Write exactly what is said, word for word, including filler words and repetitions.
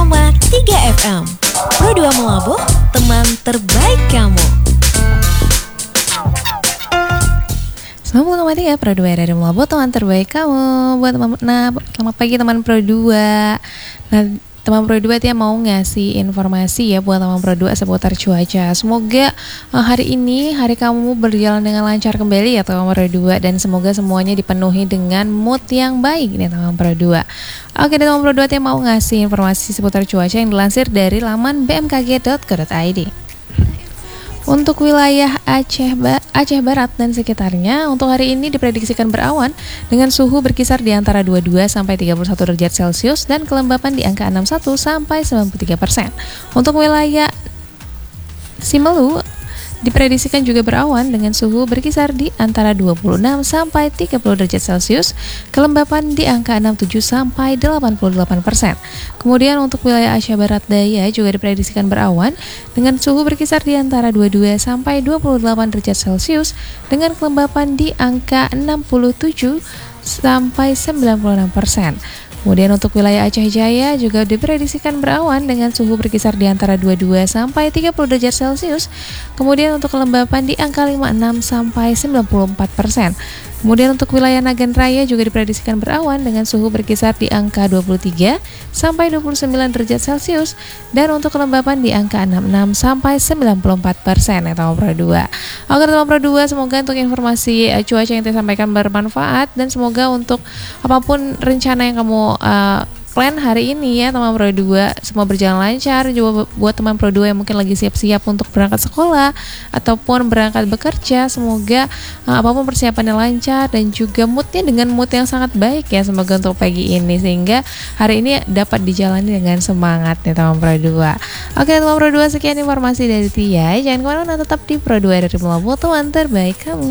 koma tiga F M. Pro dua Melabuh, teman terbaik kamu. sembilan puluh koma tiga Pro dua R R I Melabuh, teman terbaik kamu. Buat teman, nah, selamat pagi teman Pro dua. Nah, teman Pro dua dia mau ngasih informasi ya buat teman Pro dua seputar cuaca. Semoga uh, hari ini hari kamu berjalan dengan lancar kembali ya teman Pro dua, dan semoga semuanya dipenuhi dengan mood yang baik nih teman Pro dua. Oke, teman Pro dua dia mau ngasih informasi seputar cuaca yang dilansir dari laman b m k g dot co dot i d. Untuk wilayah Aceh, ba- Aceh Barat dan sekitarnya, untuk hari ini diprediksikan berawan dengan suhu berkisar di antara dua puluh dua sampai tiga puluh satu derajat Celcius dan kelembapan di angka enam puluh satu sampai sembilan puluh tiga persen. Untuk wilayah Simelu diprediksikan juga berawan dengan suhu berkisar di antara dua puluh enam sampai tiga puluh derajat Celcius, kelembapan di angka enam puluh tujuh sampai delapan puluh delapan persen. Kemudian untuk wilayah Asia Barat Daya juga diprediksikan berawan dengan suhu berkisar di antara dua puluh dua sampai dua puluh delapan derajat Celcius dengan kelembapan di angka enam puluh tujuh sampai sembilan puluh enam persen. Kemudian untuk wilayah Aceh Jaya juga diprediksikan berawan dengan suhu berkisar di antara dua puluh dua sampai tiga puluh derajat Celcius. Kemudian untuk kelembapan di angka lima puluh enam sampai sembilan puluh empat persen. Kemudian untuk wilayah Nagan Raya juga diprediksikan berawan dengan suhu berkisar di angka dua puluh tiga sampai dua puluh sembilan derajat Celcius, dan untuk kelembapan di angka enam puluh enam sampai sembilan puluh empat persen ya teman Pro dua. Oke teman Pro dua, semoga untuk informasi uh, cuaca yang saya sampaikan bermanfaat, dan semoga untuk apapun rencana yang kamu uh, plan hari ini ya teman Pro dua, semua berjalan lancar. Juga buat teman Pro dua yang mungkin lagi siap-siap untuk berangkat sekolah ataupun berangkat bekerja, semoga uh, apapun persiapannya lancar dan juga moodnya dengan mood yang sangat baik ya, semoga untuk pagi ini, sehingga hari ini dapat dijalani dengan semangat nih teman Pro dua. Oke teman Pro dua, sekian informasi dari Tia. Jangan kemana-mana, tetap di Pro dua R R I Melabuh, teman terbaik kamu.